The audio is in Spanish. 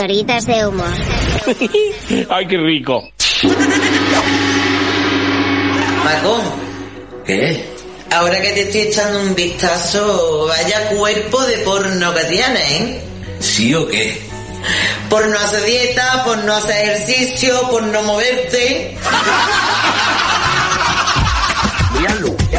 pildoritas de humor. ¡Ay, qué rico! Paco, ¿Qué? ahora que te estoy echando un vistazo, vaya cuerpo de porno que tienes, ¿eh? ¿Sí o qué? Por no hacer dieta, por no hacer ejercicio, por no moverte. Míralo.